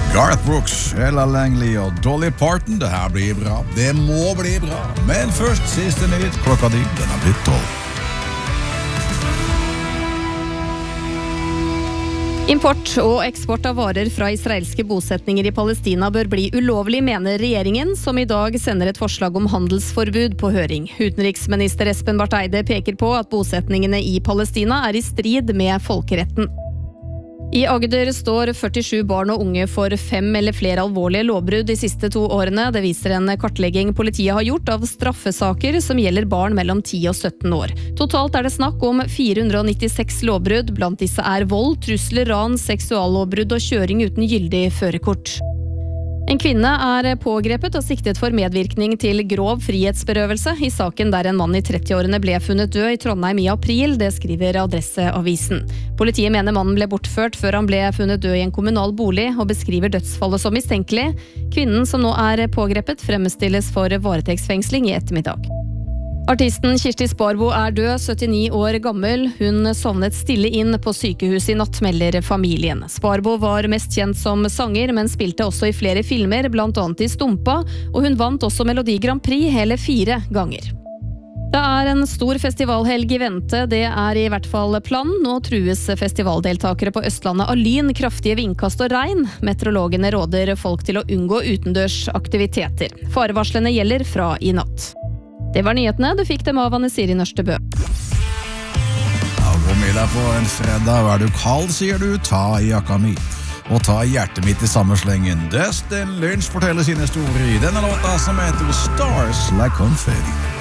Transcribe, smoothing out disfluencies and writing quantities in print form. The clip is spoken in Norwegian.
Garth Brooks, Ella Langley og Dolly Parton. Det her blir bra. Det må bli bra. Men først siste nytt. Klokka di, den har blitt 12. Import og eksport av varer fra israelske bosetninger i Palestina bør bli ulovlig, mener regjeringen, som i dag sender et forslag om handelsforbud på høring. Utenriksminister Espen Barth Eide peker på at bosetningene i Palestina er i strid med folkeretten. I Agder står 47 barn og unge for 5 eller flere alvorlige lovbrudd de siste 2 årene. Det viser en kartlegging politiet har gjort av straffesaker som gjelder barn mellom 10 og 17 år. Totalt er det snakk om 496 lovbrudd. Blant disse er vold, trusler, ran, seksuallovbrudd og kjøring uten gyldig førerkort. En kvinne er pågrepet og siktet for medvirkning til grov frihetsberøvelse i saken der en mann i 30-årene ble funnet død i Trondheim i april, det skriver Adresseavisen. Politiet mener mannen ble bortført før han ble funnet død i en kommunal bolig, og beskriver dødsfallet som mistenkelig. Kvinnen som nå er pågrepet fremstilles for varetektsfengsling i ettermiddag. Artisten Kirsti Sparbo er død, 79 år gammel. Hun sovnet stille inn på sykehuset i natt, melder familien. Sparbo var mest kjent som sanger, men spilte også i flere filmer, blant annet i Stumpa, og hun vant også Melodi Grand Prix hele 4 ganger. Det er en stor festivalhelg i vente, det er i hvert fall planen. Nå trues festivaldeltakere på Østlandet av lyn, kraftige vindkast og regn. Meteorologene råder folk til å unngå utendørs aktiviteter. Farevarslene gjelder fra i natt. Det var nyhetene, du fikk dem av Anne Siri Nørstebø. Ja, gå med deg på en fredag. Er du kald, sier du, ta i jakka mi. Og ta hjertet mitt i samme slengen. Dustin Lynch forteller sin historie i denne låta som heter Stars Like Confetti.